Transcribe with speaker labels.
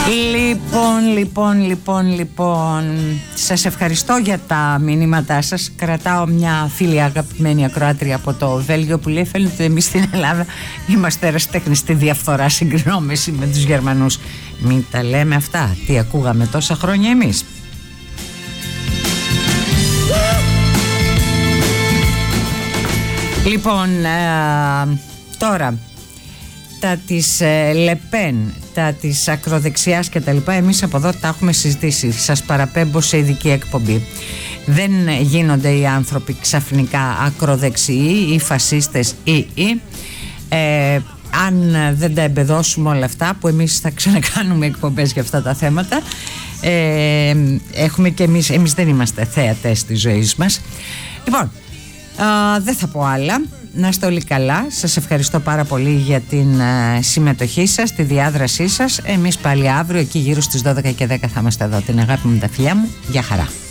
Speaker 1: Λοιπόν, σας ευχαριστώ για τα μηνύματά σας. Κρατάω μια φίλη αγαπημένη ακροάτρια από το Βέλγιο που λέει: φαίνεται εμείς στην Ελλάδα είμαστε ερασιτέχνες στη διαφθορά συγκρινόμεση με τους Γερμανούς. Μην τα λέμε αυτά. Τι ακούγαμε τόσα χρόνια εμείς. Λοιπόν, τώρα τα της Λεπέν, τα της ακροδεξιάς και τα λοιπά, εμείς από εδώ τα έχουμε συζητήσει. Σας παραπέμπω σε ειδική εκπομπή. Δεν γίνονται οι άνθρωποι ξαφνικά ακροδεξιοί ή φασίστες αν δεν τα εμπεδώσουμε όλα αυτά, που εμείς θα ξανακάνουμε εκπομπές για αυτά τα θέματα. Έχουμε και εμείς δεν είμαστε θέατες της ζωής μας. Λοιπόν, δεν θα πω άλλα. Να είστε όλοι καλά. Σας ευχαριστώ πάρα πολύ για την συμμετοχή σας, τη διάδρασή σας. Εμείς πάλι αύριο εκεί γύρω στις 12 και 10 θα είμαστε εδώ. Την αγάπη μου, τα φιλιά μου. Γεια χαρά.